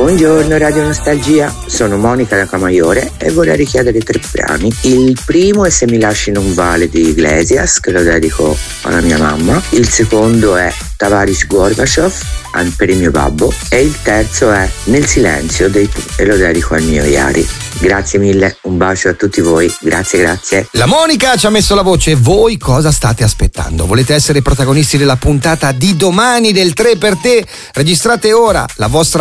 Buongiorno Radio Nostalgia, sono Monica da Camaiore e vorrei richiedere 3 brani. Il primo è Se mi lasci non vale di Iglesias, che lo dedico alla mia mamma. Il secondo è Tavares Gorbachev per il mio babbo e il terzo è Nel silenzio dei Pooh e lo dedico al mio Iari. Grazie mille, un bacio a tutti voi, grazie. La Monica ci ha messo la voce, voi cosa state aspettando? Volete essere protagonisti della puntata di domani del 3 per te? Registrate ora la vostra